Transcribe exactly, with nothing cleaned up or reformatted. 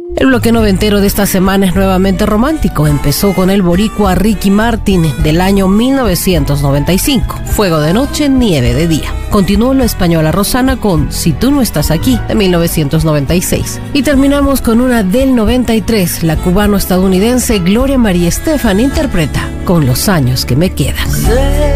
El bloque noventero de esta semana es nuevamente romántico. Empezó con el boricua Ricky Martin del año mil novecientos noventa y cinco, Fuego de noche, nieve de día. Continuó la española Rosana con Si tú no estás aquí, de mil novecientos noventa y seis. Y terminamos con una del noventa y tres, la cubano-estadounidense Gloria María Estefan interpreta Con los años que me quedan.